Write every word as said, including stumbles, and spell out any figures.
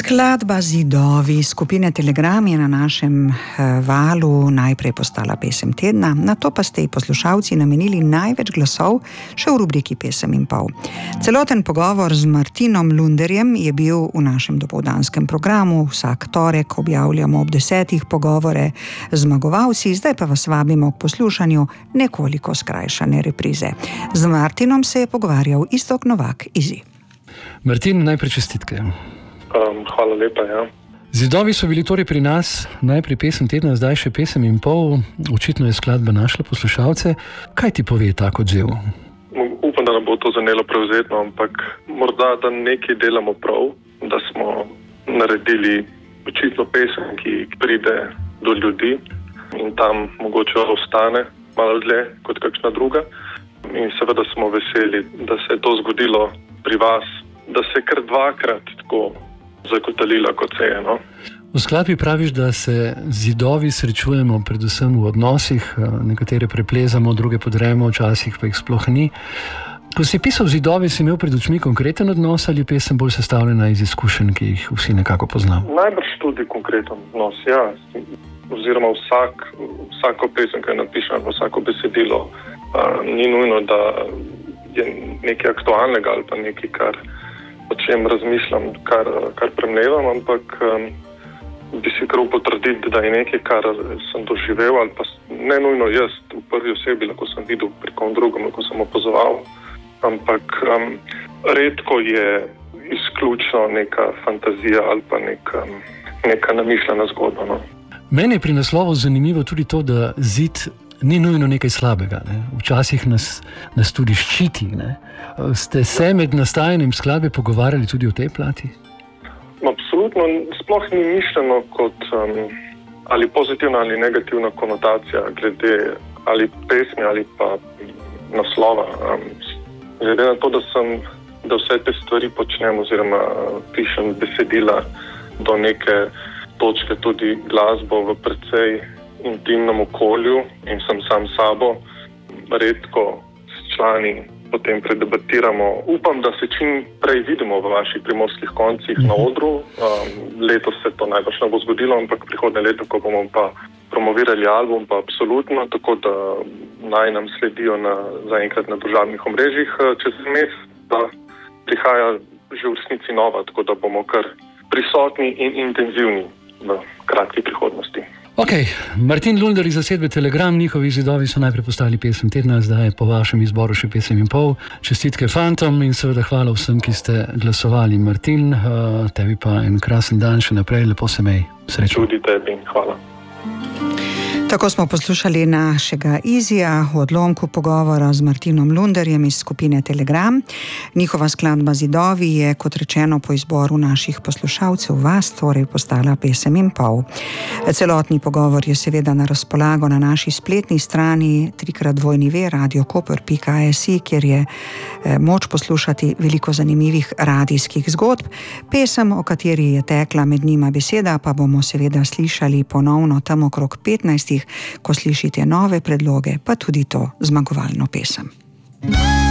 Skladba Zidovi skupine Telegram je na našem valu najprej postala pesem tedna, nato pa ste ji poslušalci namenili največ glasov še v rubriki Pesem in pol. Celoten pogovor z Martinom Lunderjem je bil v našem dopoldanskem programu. Vsak torek objavljamo ob desetih pogovore z zmagovalci, zdaj pa vas vabimo k poslušanju nekoliko skrajšane reprize. Z Martinom se je pogovarjal Iztok Novak Izi. Martin, najprej čestitke. Um, hvala lepa, ja. Zidovi so bili torej pri nas, najprej pesem tedna, zdaj še pesem in pol. Očitno je skladba našla poslušalce. Kaj ti pove tako odzev? Upam, da ne bo to zanelo prevzetno, ampak morda, da nekaj delamo prav, da smo naredili očitno pesem, ki pride do ljudi in tam mogoče ostane malo dlje kot kakšna druga. In seveda smo veseli, da se je to zgodilo pri vas, da se je kar dvakrat tako zakotalila kot se je, no. V skladbi praviš, da se zidovi srečujemo predvsem v odnosih, nekatere preplezamo, druge podremo, včasih pa jih sploh ni. Ko si pisal Zidovi, si imel pred očmi konkreten odnos ali pesem bolj sestavljena iz izkušenj, ki jih vsi nekako poznamo? Najbrž tudi konkreten odnos, ja. Oziroma vsak, vsako pesem, ki jo napišem, vsako besedilo, a, ni nujno, da je nekaj aktualnega ali pa nekaj, kar o čem razmišljam, kar, kar premlevam, ampak um, bi si kar potrditi, da je nekaj, kar sem doživel, ali pa ne nujno jaz v prvi osebi, lahko sem videl pri kom drugom, lahko sem opozoval, ampak um, redko je izključno neka fantazija ali pa neka, neka namišljena zgodba. No. Meni je pri naslovu zanimivo tudi to, da zid ni nujno nekaj slabega, ne? Včasih nas, nas tudi ščiti. Ne? Ste se med nastajanjem skladbe pogovarjali tudi o tej plati? Absolutno, sploh ni mišljeno kot um, ali pozitivna ali negativna konotacija glede ali pesmi ali pa naslova. Um, glede na to, da sem, da vse te stvari počnem oziroma pišem besedila do neke točke, tudi glasbo v precej intimnem okolju in sem sam sabo, redko s člani potem predebatiramo. Upam, da se čim prej vidimo v vaših primorskih koncih na odru. Um, letos se to najbrž ne bo zgodilo, ampak prihodnje leto, ko bomo pa promovirali album, pa absolutno, tako da naj nam sledijo na, zaenkrat na družabnih omrežjih. Čez mesec pa prihaja že v resnici nova, tako da bomo kar prisotni in intenzivni v kratki prihodnosti. Ok, Martin Lunder iz zasedbe Telegram, njihovi Zidovi so najprej postali pesem tedna, zdaj po vašem izboru še pesem in pol. Čestitke fantom in seveda hvala vsem, ki ste glasovali. Martin, uh, tebi pa en krasen dan še naprej, lepo se mej, srečno. Tudi tebi, hvala. Tako smo poslušali našega Izija v odlomku pogovora z Martinom Lunderjem iz skupine Telegram. Njihova skladba Zidovi je, kot rečeno, po izboru naših poslušalcev vas, torej postala pesem in pol. Celotni pogovor je seveda na razpolago na naši spletni strani trikrat dvojni ve radio koper pika si, kjer je moč poslušati veliko zanimivih radijskih zgodb. Pesem, o kateri je tekla med njima beseda, pa bomo seveda slišali ponovno tam okrog petnajstih, ko slišite nove predloge, pa tudi to zmagovalno pesem.